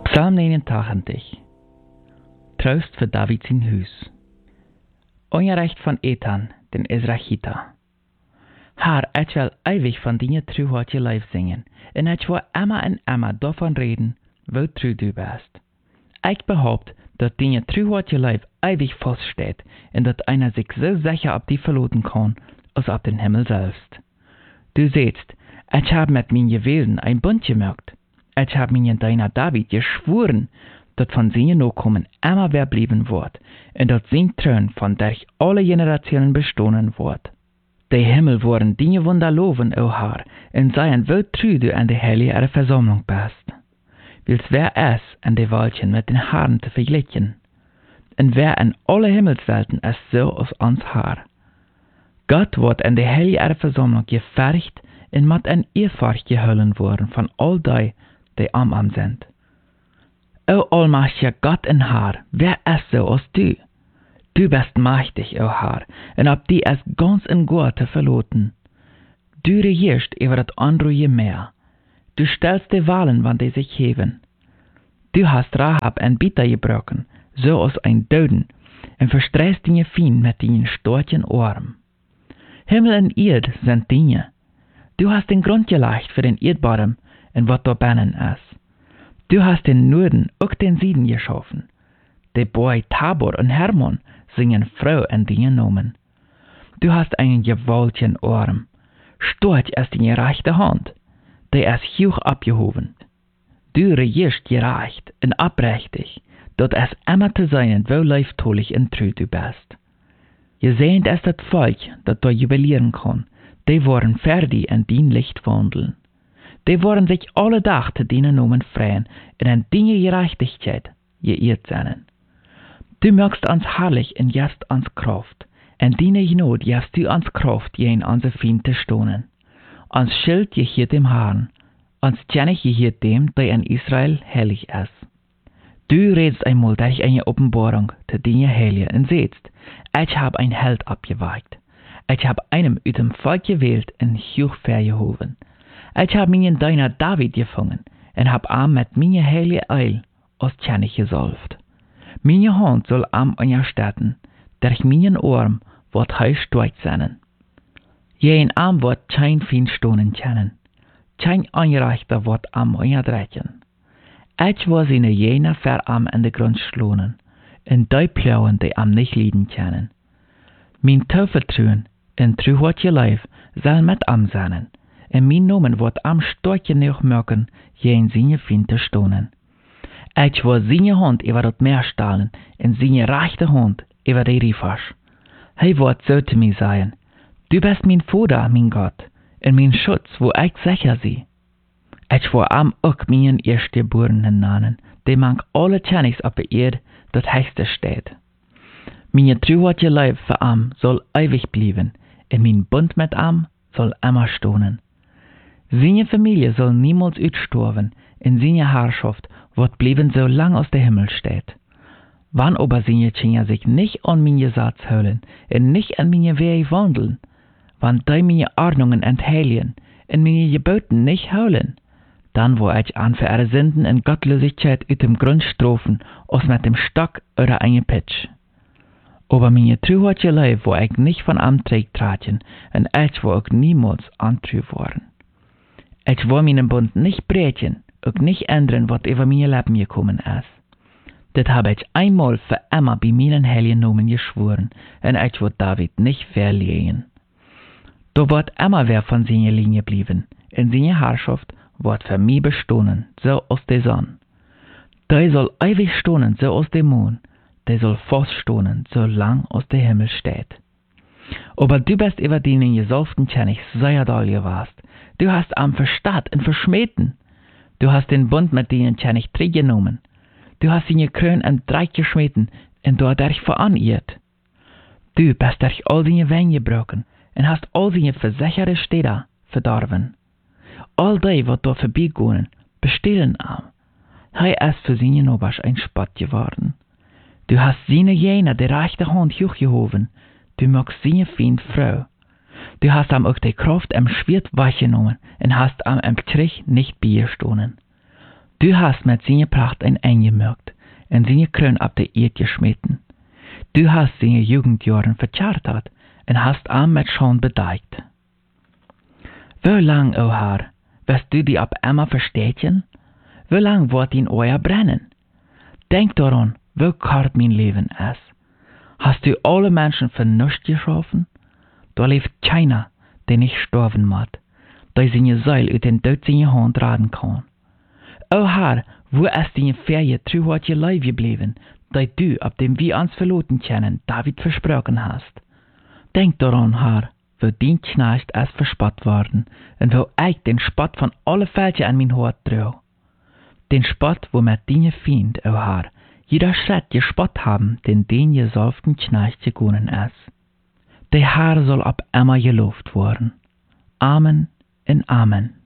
Psalm 89. Troost für David zijn huis. Ongerecht van Ethan, den Ezrachita. Herr, ich will ewig von deiner Treuheit je Leib singen, und ich will immer und immer davon reden, wo treu du bist. Ich behaupte, dass deine Treuheit je Leib ewig feststeht, und dass einer sich so sicher auf die verlassen kann, als auf den Himmel selbst. Du siehst, ich habe mit meinen Gewesen ein Bund gemacht. Ich habe mir deiner David geschworen, dass von seinen Nachkommen immer wer bleiben wird, und dass sein Thron von durch alle Generationen bestehen wird. Der Himmel worden deine Wunder loben, o Herr, und seien wo treu du an der heilige Versammlung bist. Wils wer es an der Waldchen mit den Herren zu vergleichen, und wer in alle Himmelswelten ist so als uns Herr. Gott wird an der heilige Versammlung gefertigt und mit ein Ehrfurcht gehüllen worden von all die am sind. O allmächtiger Gott und Herr, wer ist so als du? Du bist mächtig, o Herr, und ab die ist ganz in Gott zu verloten. Du regierst über das andere Meer. Du stellst die Wahlen, wann die sich heben. Du hast Rahab ein Bitter gebrochen, so als ein Döden, und verstreist deine Fien mit deinen starken Ohren. Himmel und Erd sind deine. Du hast den Grund gelegt für den Erdboden, und was da binnen ist. Du hast den Norden auch den Süden geschaffen. Die Boy Tabor und Hermon singen froh in deinen Namen. Du hast einen gewaltigen Arm. Stark ist deine rechte Hand. Die ist hoch abgehoben. Du regierst gerecht und abrechtig, dort es immer zu sein, wo leiftolig und treu du bist. Gesehnt ist das Volk, das da jubilieren kann. Die waren fertig in dein Licht wandeln. Die wollen sich alle Tag zu deinen Namen freuen und in deine Gerechtigkeit geehrt sein. Du mögst uns herrlich und gibst uns Kraft. In deine Gnade gibst du uns Kraft, gegen unsere Feinde zu stoßen. Uns Schild gehört dem Herrn, uns König gehört dem, der in Israel heilig ist. Du redest einmal durch eine Offenbarung zu deiner Heilige und siehst, ich habe ein Held abgewagt. Ich habe einem aus dem Volk gewählt und hoch vergehoben. Ich habe mich in deiner David gefangen und hab am mit meiner heilige Eil als König gesalbt. Meine Hand soll am unterstützen, durch meinen Arm wird he stark sein. Jeden Arm wird kein Feind stoßen können, kein Ungerechter wird am unterdrücken. Ich will seine jener Verarm in den Grund schlagen, und die Plauen, die am nicht lieben können. Mein Tauvertrauen in Treuheit Leib soll mit am sein. Und mein Namen wird am stark genug machen, gegen seine Feinde stoßen. Ich will seine Hand über das Meer stellen, und seine rechte Hand über die Riefasch. Wird so zu mir sagen, du bist mein Vater, mein Gott, und mein Schutz, wo ich sicher sei. Ich will am auch meinen Erstgeborenen nennen, die mang alle Königs auf der Erde das Höchste steht. Meine Treuheit Leib für am soll ewig bleiben, und mein Bund mit am soll immer stehen. Seine Familie soll niemals aussterben, und seine Herrschaft wird bleiben, solange aus der Himmel steht. Wann aber seine Kinder sich nicht an meine Satz halten und nicht an meine Wege wandeln, wann die meine Ordnungen entheiligen und meine Geboten nicht halten, dann wo ich an für ihre Sünden und Gottlosigkeit aus dem Grund strafen, als mit dem Stock oder einem Pitsch. Aber meine Treuheit Leib wo ich nicht von Amträg traten, und ich wo auch niemals antreu worden. Ich will meinen Bund nicht brechen, und nicht ändern, was über mein Leben gekommen ist. Das habe ich einmal für immer bei meinen heiligen Namen geschworen, und ich will David nicht verlieren. Da wird immer wer von seiner Linie bleiben, und seine Herrschaft wird für mich bestehen, so aus der Sonne. Der soll ewig stehen, so aus dem Mond, der soll fast stehen, so lang aus der Himmel steht. Aber du bist über deinen gesalbten König sehr doll gewesen. Du hast am Verstaat und verschmähten. Du hast den Bund mit denen König genommen. Du hast seine Krön und Dreieck geschmeten und dadurch veranirrt. Du bist durch all seine Wänge gebrochen und hast all seine versicherte Städte verdorben. All die, was da vorbeigehen, bestehlen am. Ist für seine Nobasch ein Spott geworden. Du hast seine jener die rechte Hand hochgehoben. Du magst seine Feind froh. Du hast am auch die Kraft am Schwert weggenommen und hast am Strich nicht beistanden. Du hast mit seiner Pracht ein eingemerkt und seine Krön ab der Erde geschmeten. Du hast seine Jugendjahren verchartert und hast arm mit Scham bedeckt. Wie lang, o Herr, wirst du die ab immer verstehen? Wie lang wird ihn euer brennen? Denk daran, wie kort mein Leben ist. Hast du alle Menschen für nichts geschaffen? Da lebt keiner, der nicht sterben muss, der seine Seele aus den Tod seine Hand raten kann. O Herr, wo ist deine Ferien treu hat ihr Leib geblieben, die du, ab dem wir uns verloten kennen, David versprochen hast? Denk daran, Herr, wo dein Knecht ist verspott worden, und wo ich den Spott von alle Fältchen an mein Hort trau. Den Spott, wo mit deine Feind, o Herr, jeder Schritt gespott haben, den gesalbten Knecht gegangen ist. Der Herr soll ab immer gelobt worden. Amen und Amen.